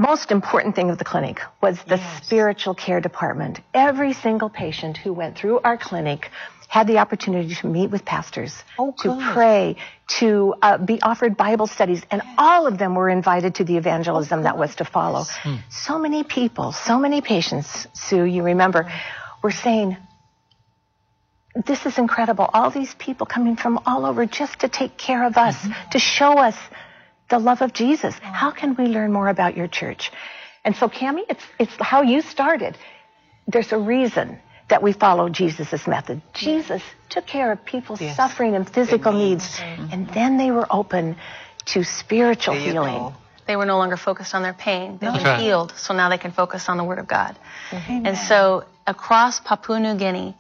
most important thing of the clinic was the spiritual care department. Every single patient who went through our clinic had the opportunity to meet with pastors, to pray, to be offered Bible studies, and all of them were invited to the evangelism that was to follow. So many people, so many patients, Sue, you remember, were saying, this is incredible. All these people coming from all over just to take care of us, to show us the love of Jesus. How can we learn more about your church? And so, Cammie, it's how you started. There's a reason that we follow Jesus' method. Jesus took care of people's suffering and physical needs, and then they were open to spiritual healing. They were no longer focused on their pain. They've been healed, so now they can focus on the Word of God. And so across Papua New Guinea,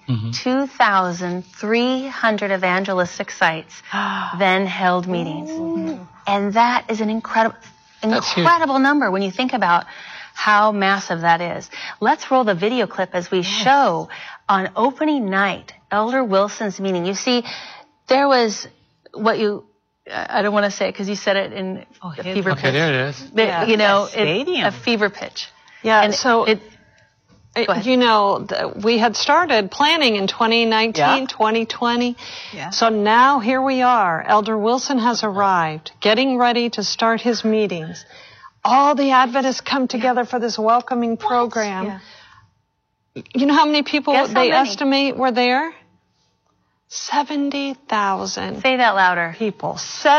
2,300 evangelistic sites then held meetings. And that is an incredible number when you think about how massive that is. Let's roll the video clip as we show on opening night, Elder Wilson's meeting. You see, there was what you, I don't want to say it because you said it in a fever pitch. Okay, there it is. You know, a fever pitch. Yeah, and so, you know, we had started planning in 2019, 2020. So now here we are. Elder Wilson has arrived, getting ready to start his meetings. All the Adventists come together for this welcoming program. You know how many people estimate were there? 70,000. Say that louder. People.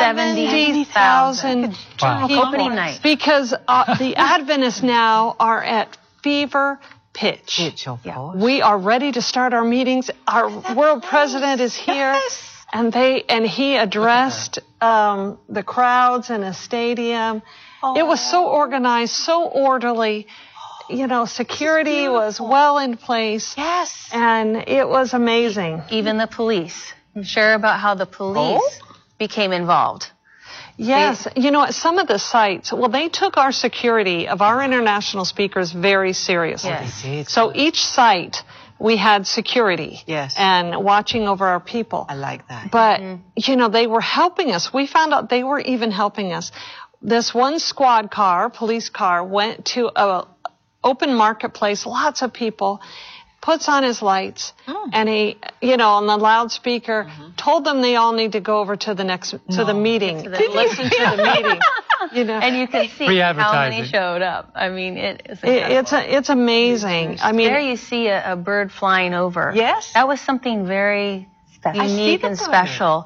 70,000 people. Opening night. Because the Adventists now are at fever pitch. We are ready to start our meetings. Our world president is here. And he addressed the crowds in a stadium. It was so organized, so orderly. You know, security was well in place. And it was amazing. Even the police. Share about how the police became involved. Yes. You know, at some of the sites, well, they took our security of our international speakers very seriously. So each site, we had security and watching over our people. I like that. But, you know, they were helping us. We found out they were even helping us. This one squad car, police car, went to a open marketplace, lots of people, puts on his lights, and he, you know, on the loudspeaker, told them they all need to go over to the meeting, listen to the meeting. You know, and you can see how many showed up. I mean, it's amazing. I mean, there you see a bird flying over. That was something very unique and special,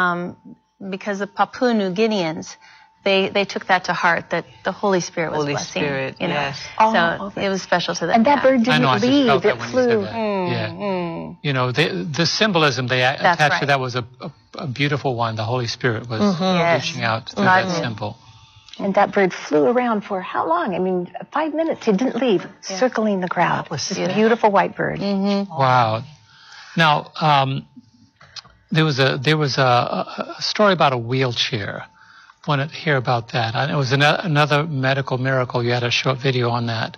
because the Papua New Guineans, they took that to heart, that the Holy Spirit was blessing. You know? So it was special to them. And that bird didn't leave; it flew. You know, the symbolism they attached to that was a beautiful one. The Holy Spirit was reaching out through that symbol. And that bird flew around for how long? I mean, 5 minutes. It didn't leave, circling the crowd. This beautiful white bird. Wow. Now, there was a story about a wheelchair. I want to hear about that. It was another medical miracle. You had a short video on that.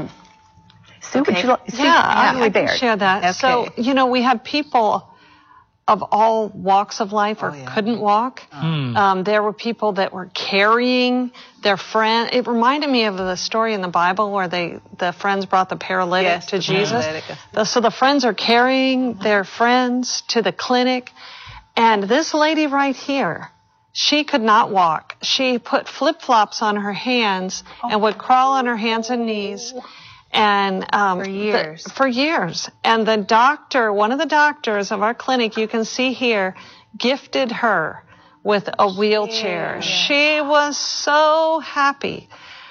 Sue, would you like? I can share that. So, you know, we had people of all walks of life or couldn't walk. There were people that were carrying their friend. It reminded me of the story in the Bible where the friends brought the paralytic to Jesus. So the friends are carrying their friends to the clinic. And this lady right here, she could not walk. She put flip-flops on her hands and would crawl on her hands and knees. And for years. And the doctor, one of the doctors of our clinic, you can see here, gifted her with a wheelchair. She was so happy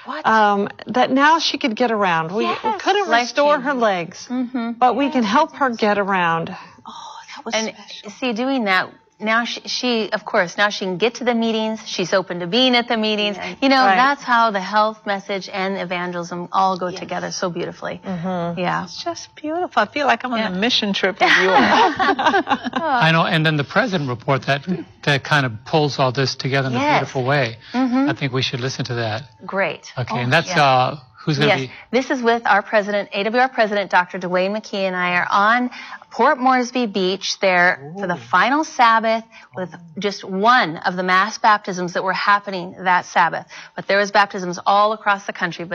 that now she could get around. We couldn't restore her legs, but we can help her get around. Oh, that was special. See, doing that, now she, of course, now she can get to the meetings. She's open to being at the meetings. You know, that's how the health message and evangelism all go together so beautifully. It's just beautiful. I feel like I'm on a mission trip with you. I know. And then the president report that kind of pulls all this together in a beautiful way. I think we should listen to that. Great. Okay. And that's who's going to be? This is with our president, AWR president, Dr. Dwayne McKee, and I are on Port Moresby Beach there for the final Sabbath with just one of the mass baptisms that were happening that Sabbath. But there was baptisms all across the country.